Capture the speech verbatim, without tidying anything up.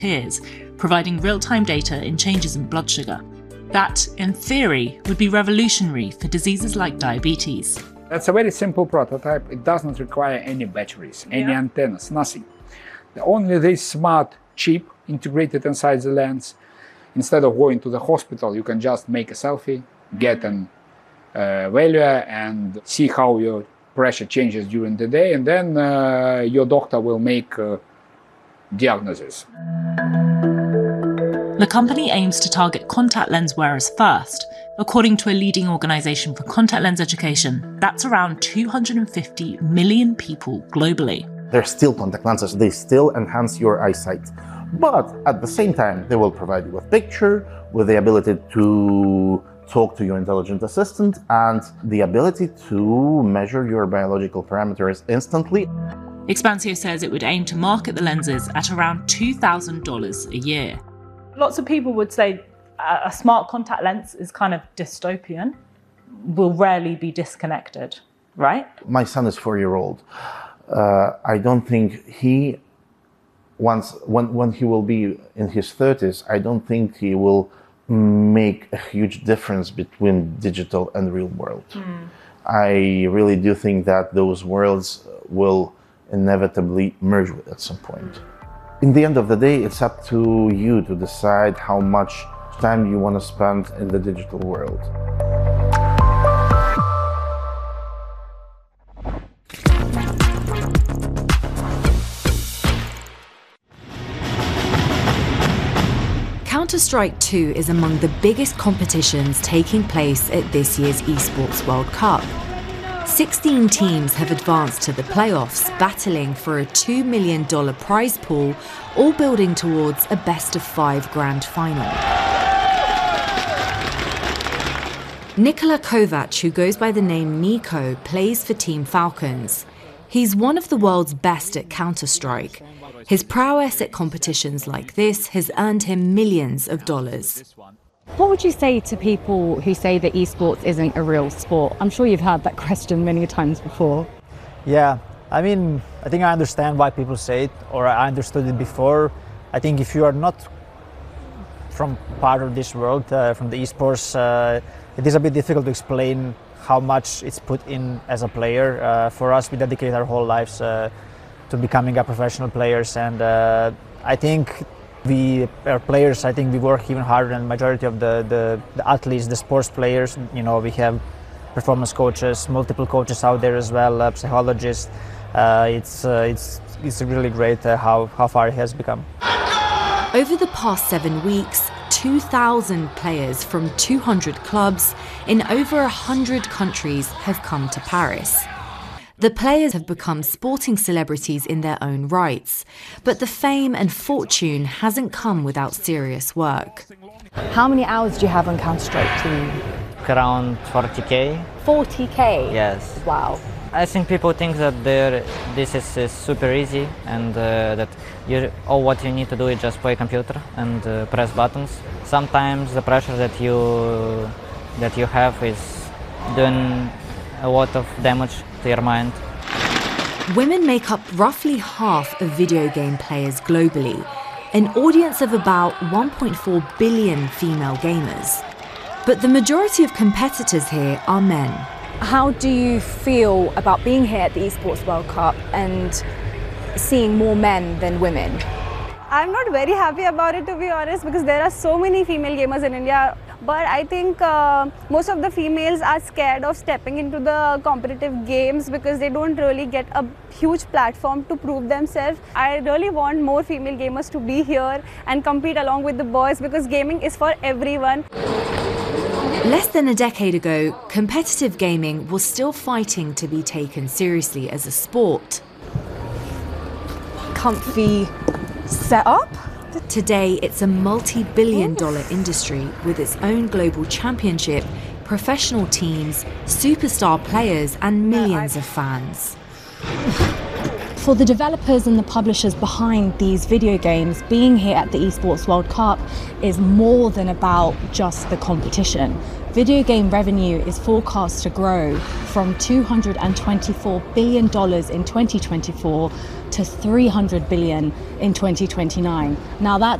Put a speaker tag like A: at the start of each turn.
A: peers, providing real-time data in changes in blood sugar. That, in theory, would be revolutionary for diseases like diabetes.
B: That's a very simple prototype. It does not require any batteries, any yeah. antennas, nothing. Only this smart chip integrated inside the lens. Instead of going to the hospital, you can just make a selfie, get an uh, value and see how your pressure changes during the day, and then uh, your doctor will make uh, diagnosis.
A: The company aims to target contact lens wearers first. According to a leading organisation for contact lens education, that's around two hundred fifty million people globally.
C: They're still contact lenses, they still enhance your eyesight. But at the same time, they will provide you with picture, with the ability to talk to your intelligent assistant, and the ability to measure your biological parameters instantly.
A: Expansio says it would aim to market the lenses at around two thousand dollars a year.
D: Lots of people would say a smart contact lens is kind of dystopian, will rarely be disconnected, right?
C: My son is four-year-old. Uh, I don't think he, once when, when he will be in his thirties, I don't think he will make a huge difference between digital and real world. Mm. I really do think that those worlds will inevitably merge at some point. In the end of the day, it's up to you to decide how much time you want to spend in the digital world.
E: Counter-Strike two is among the biggest competitions taking place at this year's Esports World Cup. sixteen teams have advanced to the playoffs, battling for a two million dollars prize pool, all building towards a best-of-five grand final. Nikola Kovac, who goes by the name Nico, plays for Team Falcons. He's one of the world's best at Counter-Strike. His prowess at competitions like this has earned him millions of dollars.
F: What would you say to people who say that esports isn't a real sport? I'm sure you've heard that question many times before.
G: Yeah, I mean, I think I understand why people say it, or I understood it before. I think if you are not from part of this world, uh, from the esports, uh, it is a bit difficult to explain how much it's put in as a player. Uh, for us, we dedicate our whole lives uh, to becoming a professional players, and uh, I think we are players. I think we work even harder than the majority of the, the, the athletes, the sports players. You know, we have performance coaches, multiple coaches out there as well, uh, psychologists. Uh, it's uh, it's it's really great uh, how how far it has become.
E: Over the past seven weeks, two thousand players from two hundred clubs in over one hundred countries have come to Paris. The players have become sporting celebrities in their own rights, but the fame and fortune hasn't come without serious work.
F: How many hours do you have on Counter-Strike two?
H: Around forty K.
F: forty K?
H: Yes.
F: Wow.
H: I think people think that this is uh, super easy, and uh, that you, all what you need to do is just play computer and uh, press buttons. Sometimes the pressure that you that you have is doing a lot of damage to your mind.
E: Women make up roughly half of video game players globally, an audience of about one point four billion female gamers. But the majority of competitors here are men.
F: How do you feel about being here at the Esports World Cup and seeing more men than women?
I: I'm not very happy about it, to be honest, because there are so many female gamers in India. But I think uh, most of the females are scared of stepping into the competitive games because they don't really get a huge platform to prove themselves. I really want more female gamers to be here and compete along with the boys, because gaming is for everyone.
E: Less than a decade ago, competitive gaming was still fighting to be taken seriously as a sport.
F: Comfy setup?
E: Today, it's a multi-billion dollar industry with its own global championship, professional teams, superstar players, and millions of fans.
F: For the developers and the publishers behind these video games, being here at the Esports World Cup is more than about just the competition. Video game revenue is forecast to grow from two hundred twenty-four billion dollars in twenty twenty-four to three hundred billion dollars in twenty twenty-nine. Now that's